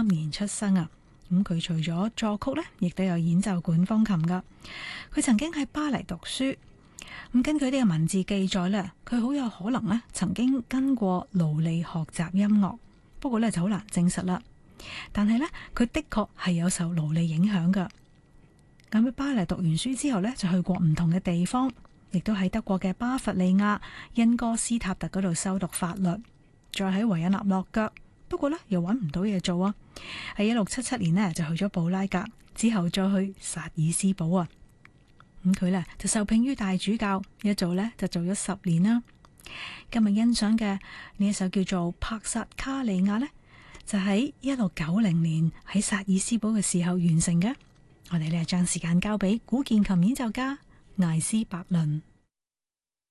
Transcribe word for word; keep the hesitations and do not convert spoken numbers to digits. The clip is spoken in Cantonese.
年出生啊。咁佢除咗作曲呢，亦都有演奏管風琴噶。佢曾經喺巴黎讀書。咁根據呢個文字記載呢，佢好有可能呢曾經跟過勞利學習音樂，不過呢就好難證實啦。但係呢，佢的確係有受勞利影響噶。咁喺巴黎讀完書之後呢，就去過唔同嘅地方，亦都喺德國嘅巴伐利亞、因哥斯塔特嗰度修讀法律，再喺維也納落腳。不過呢，又揾唔到嘢做啊！喺一六七七年呢，就去咗布拉格，之後再去薩爾斯堡啊。咁佢呢，就受聘於大主教，一做呢，就做咗十年啦。今日欣賞嘅呢一首叫做《帕薩卡利亞》呢，就喺一六九零年喺薩爾斯堡嘅時候完成嘅。我哋呢，將時間交俾古鍵琴演奏家艾斯伯倫。